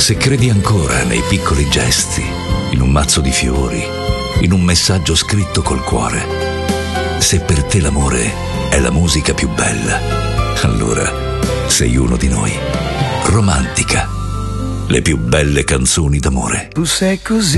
Se credi ancora nei piccoli gesti, in un mazzo di fiori, in un messaggio scritto col cuore, se per te l'amore è la musica più bella, allora sei uno di noi. Romantica, le più belle canzoni d'amore. Tu sei così